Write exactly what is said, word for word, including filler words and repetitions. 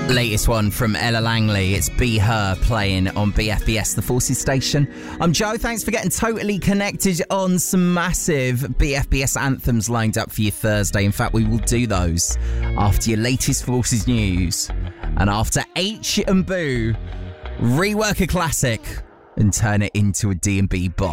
Latest one from Ella Langley. It's Be Her playing on B F B S, the Forces station. I'm Joe. Thanks for getting totally connected on some massive B F B S anthems lined up for you Thursday. In fact, we will do those after your latest Forces news. And after H and Boo rework a classic and turn it into a D and B bomb.